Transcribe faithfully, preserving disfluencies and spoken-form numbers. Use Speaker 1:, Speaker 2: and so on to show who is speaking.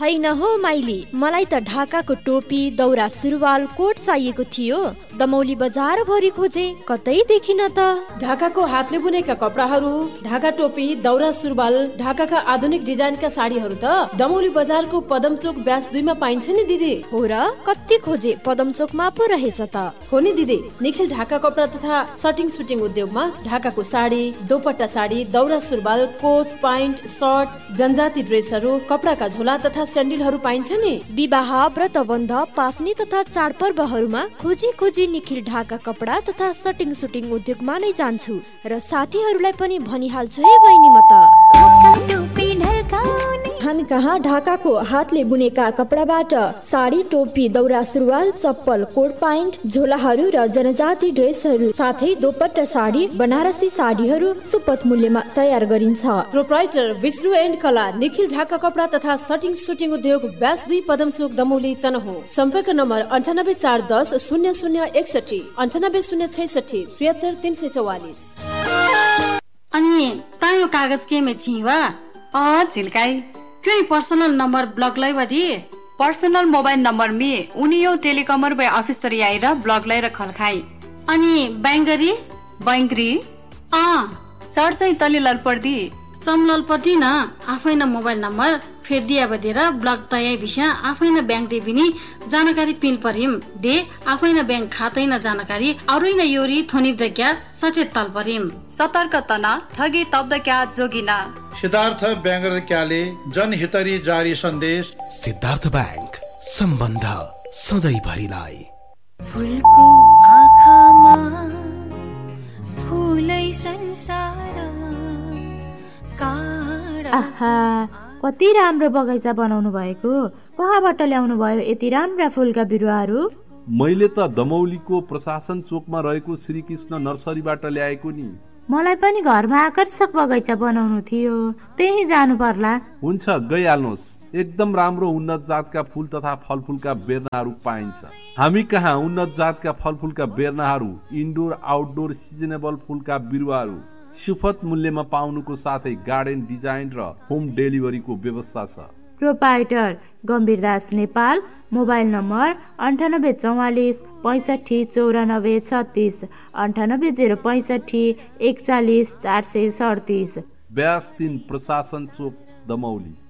Speaker 1: हैन हो माइली, मलाई त ढाकाको टोपी, दौरा सुरुवाल, कोट चाहिएको थियो। दमौली बजार भरि खोजे, कतै देखिन त।
Speaker 2: ढाकाको हातले बुनेका कपडाहरू, ढाका टोपी, दौरा सुरुवाल, ढाकाका आधुनिक डिजाइनका साडीहरू त दमौली बजारको पदमचोक ब्यास दुईमा पाइन्छ नि दिदी।
Speaker 1: हो र, कति खोजे, पदमचोकमा पो रहेछ त।
Speaker 2: हो नि दिदी, निखिल ढाका कपडा तथा सटिङ सुटिङ उद्योगमा ढाकाको साडी, दोपट्टा साडी, दौरा सुरुवाल, कोट, प्यान्ट, सर्ट, जनजाति ड्रेसहरू, कपडाका झोला तथा स्यान्डलहरू पाइन्छ नि।
Speaker 1: विवाह, व्रतबन्ध, पासनी तथा चाडपर्वहरूमा खोजी खोजी निखिल ढाका कपडा तथा सटिङ सुटिङ उद्योगमा नै जान्छु र साथीहरूलाई पनि भनिहाल्छु है बहिनी म त। हामी कहाँ ढाकाको हातले बुनेका कपडाबाट साडी, टोपी, दौरा सुरुवाल, चप्पल, कोट प्यान्ट, झोलाहरू र जनजाति ड्रेसहरू साथै दोपट्टा साडी, बनारसी साडीहरू सुपथ मूल्यमा तयार गरिन्छ।
Speaker 2: प्रोप्राइटर विष्णु एन्ड कला, निखिल ढाका कपडा तथा सटिङ सुटिङ उद्योग, ब्यास दुई, पदमचोक, दमौली, तनहुँ। सम्पर्क नम्बर अन्ठानब्बे चार दस शून्य शून्य एकसठी अन्ठानब्बे शून्य छैसठी त्रिहत्तर तीन सय चौवालिस।
Speaker 3: अनि तायो कागज के में छिवा
Speaker 4: अ झिल्काई
Speaker 3: क्यों पर्सनल नंबर ब्लॉक लाई वधी
Speaker 4: पर्सनल मोबाइल नंबर में उनियो टेलिकॉमर बे ऑफिस तरी आएर ब्लॉक लाई रखल खाई।
Speaker 3: अनि बैंगरी
Speaker 4: बैंगरी
Speaker 3: अ
Speaker 4: चढ्सै तले ललपर्दी
Speaker 3: चमलल पर्दी न आफै न मोबाइल नंबर फेर दिया बदेर ब्लॉक तय विषय आफै न बैंक दे बिनी जानकारी पिल परिम दे आफै न बैंक खातै न जानकारी अरु न योरी थोनिब द क्या सचेत तल परिम
Speaker 4: सतर्क तना ठगी तब द क्या जोगिना।
Speaker 5: सिद्धार्थ ब्याङ्गर क्याले जनहितरी जारी सन्देश।
Speaker 6: सिद्धार्थ बैंक, सम्बन्ध सधैँ भरिलाई।
Speaker 7: फुलको आँखामा फुलै संसार काँडा।
Speaker 8: आहा, कति राम्रो बगैँचा बनाउनु भएको, कहाँबाट ल्याउनु भयो यति राम्रा फुलका बिरुवाहरू?
Speaker 9: मैले त दमौलीको प्रशासन चोकमा रहेको श्री कृष्ण नर्सरीबाट ल्याएको नि।
Speaker 8: मलाई पनि घरमा आकर्षक बगैँचा बनाउनु थियो, त्यही जानु पर्ला।
Speaker 9: हुन्छ, गइहाल्नुहोस्। एकदम राम्रो उन्नत जातका फूल तथा फलफूलका बेर्नाहरू पाइन्छ। हामी कहाँ उन्नत जातका फलफूलका बेर्नाहरू, इन्डोर आउटडोर सिजनेबल फूलका बिरुवाहरू सुपथ मूल्यमा पाउनुको साथै गार्डन डिजाइन र होम डेलिभरीको व्यवस्था छ।
Speaker 8: प्रोपाइटर गम्भीरदास नेपाल, मोबाइल नम्बर अन्ठानब्बे चौवालिस पैँसठी चौरानब्बे छत्तिस अन्ठानब्बे जेरो पैँसठी एकचालिस चार सय सडतिस।
Speaker 9: ब्यास तीन प्रशासन चोक, दमौली।